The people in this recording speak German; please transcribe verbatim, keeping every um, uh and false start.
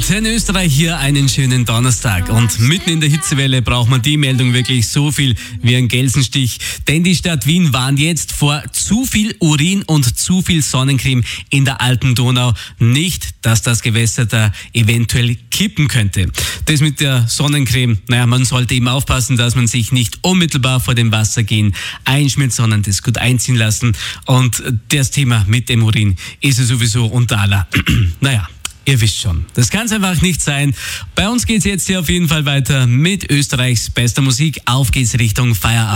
Und in Österreich hier einen schönen Donnerstag. Und mitten in der Hitzewelle braucht man die Meldung wirklich so viel wie ein Gelsenstich. Denn die Stadt Wien warnt jetzt vor zu viel Urin und zu viel Sonnencreme in der alten Donau. Nicht, dass das Gewässer da eventuell kippen könnte. Das mit der Sonnencreme, naja, man sollte eben aufpassen, dass man sich nicht unmittelbar vor dem Wasser gehen einschmiert, sondern das gut einziehen lassen. Und das Thema mit dem Urin ist ja sowieso unter aller. Naja. Ihr wisst schon, das kann es einfach nicht sein. Bei uns geht's jetzt hier auf jeden Fall weiter mit Österreichs bester Musik. Auf geht's Richtung Feierabend.